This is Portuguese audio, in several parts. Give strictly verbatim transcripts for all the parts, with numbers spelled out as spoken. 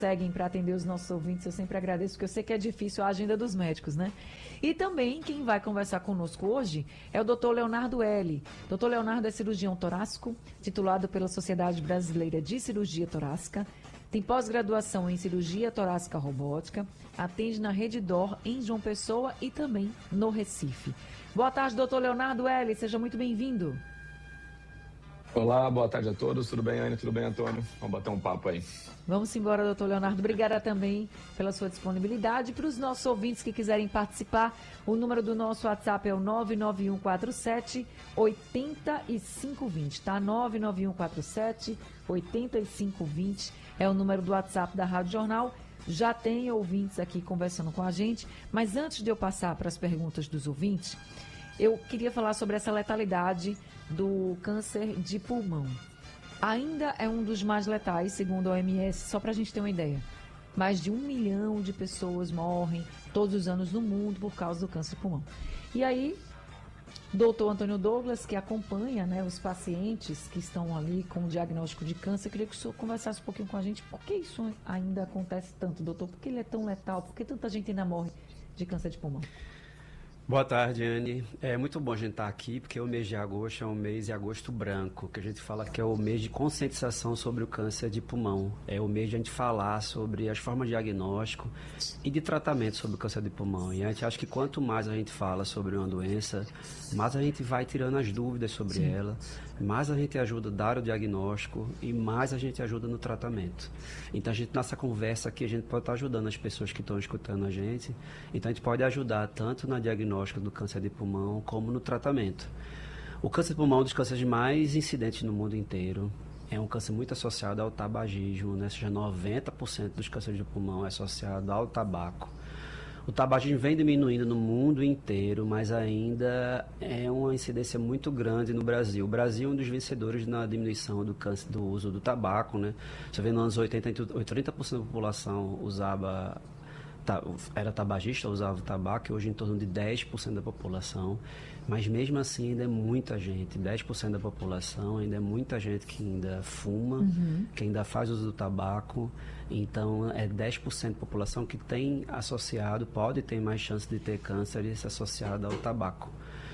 seguem para atender os nossos ouvintes, eu sempre agradeço, porque eu sei que é difícil a agenda dos médicos, né? E também quem vai conversar conosco hoje é o doutor Leonardo L. doutor Leonardo é cirurgião torácico, titulado pela Sociedade Brasileira de Cirurgia Torácica, tem pós-graduação em cirurgia torácica robótica, atende na Rede Dor em João Pessoa e também no Recife. Boa tarde, doutor Leonardo L. Seja muito bem-vindo. Olá, boa tarde a todos. Tudo bem, Anne? Tudo bem, Antônio? Vamos bater um papo aí. Vamos embora, doutor Leonardo. Obrigada também pela sua disponibilidade. Para os nossos ouvintes que quiserem participar, o número do nosso WhatsApp é o nove nove um quatro sete, oito cinco dois zero, tá? nove nove um quatro sete, oito cinco dois zero é o número do WhatsApp da Rádio Jornal. Já tem ouvintes aqui conversando com a gente, mas antes de eu passar para as perguntas dos ouvintes, eu queria falar sobre essa letalidade do câncer de pulmão. Ainda é um dos mais letais, segundo a O M S, só para a gente ter uma ideia. Mais de um milhão de pessoas morrem todos os anos no mundo por causa do câncer de pulmão. E aí, doutor Antônio Douglas, que acompanha, né, os pacientes que estão ali com o diagnóstico de câncer, eu queria que o senhor conversasse um pouquinho com a gente. Por que isso ainda acontece tanto, doutor? Por que ele é tão letal? Por que tanta gente ainda morre de câncer de pulmão? Boa tarde, Anne. É muito bom a gente estar aqui, porque o mês de agosto é um mês de agosto branco, que a gente fala que é o mês de conscientização sobre o câncer de pulmão. É o mês de a gente falar sobre as formas de diagnóstico e de tratamento sobre o câncer de pulmão. E a gente acha que quanto mais a gente fala sobre uma doença, mais a gente vai tirando as dúvidas sobre Sim. ela, mais a gente ajuda a dar o diagnóstico e mais a gente ajuda no tratamento. Então, a gente, nessa conversa aqui, a gente pode estar ajudando as pessoas que estão escutando a gente. Então, a gente pode ajudar tanto na diagnóstico do câncer de pulmão como no tratamento. O câncer de pulmão é um dos cânceres mais incidentes no mundo inteiro. É um câncer muito associado ao tabagismo, né? Ou seja, noventa por cento dos cânceres de pulmão é associado ao tabaco. O tabagismo vem diminuindo no mundo inteiro, mas ainda é uma incidência muito grande no Brasil. O Brasil é um dos vencedores na diminuição do câncer do uso do tabaco, né? Você vê nos anos oitenta, oitenta por cento da população usava era tabagista, usava tabaco, hoje em torno de dez por cento da população, mas mesmo assim ainda é muita gente, dez por cento da população ainda é muita gente que ainda fuma, uhum. que ainda faz uso do tabaco, então é dez por cento da população que tem associado, pode ter mais chance de ter câncer associado ao tabaco.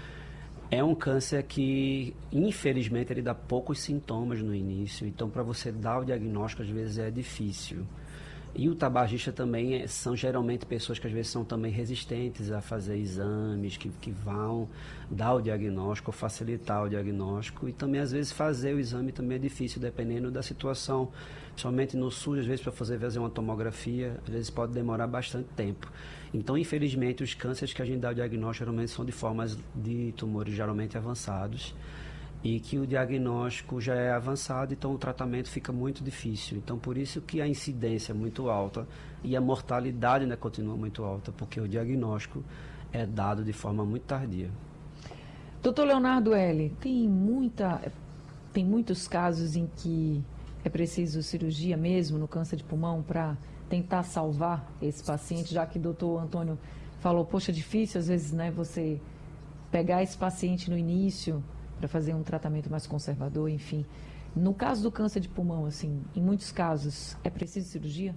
É um câncer que, infelizmente, ele dá poucos sintomas no início, então para você dar o diagnóstico às vezes é difícil. E o tabagista também são geralmente pessoas que às vezes são também resistentes a fazer exames, que, que vão dar o diagnóstico, facilitar o diagnóstico. E também às vezes fazer o exame também é difícil, dependendo da situação. Somente no SUS, às vezes para fazer, fazer uma tomografia, às vezes pode demorar bastante tempo. Então, infelizmente, os cânceres que a gente dá o diagnóstico geralmente são de formas de tumores geralmente avançados. E que o diagnóstico já é avançado, então o tratamento fica muito difícil. Então, por isso que a incidência é muito alta e a mortalidade ainda continua muito alta, porque o diagnóstico é dado de forma muito tardia. doutor Leonardo L., tem, muita, tem muitos casos em que é preciso cirurgia mesmo no câncer de pulmão para tentar salvar esse paciente, já que o doutor Antônio falou, poxa, é difícil às vezes, né, você pegar esse paciente no início para fazer um tratamento mais conservador, enfim. No caso do câncer de pulmão, assim, em muitos casos, é preciso cirurgia?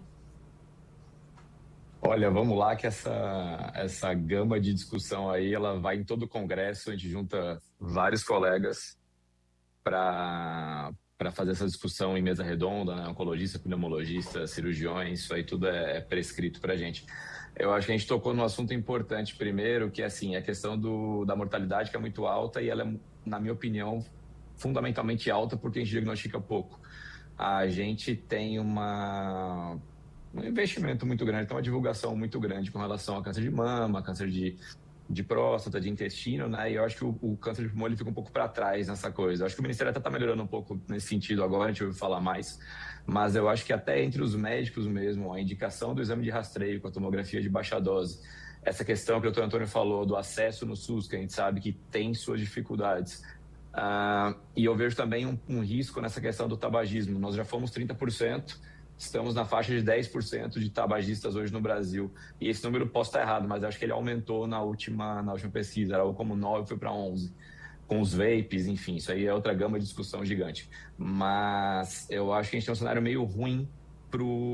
Olha, vamos lá que essa, essa gama de discussão aí, ela vai em todo o congresso, a gente junta vários colegas para para fazer essa discussão em mesa redonda, né? Oncologista, pneumologista, cirurgiões, isso aí tudo é, é prescrito para a gente. Eu acho que a gente tocou num assunto importante primeiro, que é assim, a questão do, da mortalidade, que é muito alta, e ela é, na minha opinião, fundamentalmente alta porque a gente diagnostica pouco. A gente tem uma, um investimento muito grande, tem uma divulgação muito grande com relação a câncer de mama, câncer de, de próstata, de intestino, né? E eu acho que o, o câncer de pulmão ele fica um pouco para trás nessa coisa. Eu acho que o Ministério até está melhorando um pouco nesse sentido agora, a gente ouve falar mais. Mas eu acho que até entre os médicos mesmo, a indicação do exame de rastreio com a tomografia de baixa dose, essa questão que o doutor Antônio falou do acesso no SUS, que a gente sabe que tem suas dificuldades. Uh, e eu vejo também um, um risco nessa questão do tabagismo. Nós já fomos trinta por cento, estamos na faixa de dez por cento de tabagistas hoje no Brasil. E esse número posso estar errado, mas acho que ele aumentou na última, na última pesquisa, era algo como nove, foi para onze. Com os vapes, enfim, isso aí é outra gama de discussão gigante. Mas eu acho que a gente tem um cenário meio ruim para o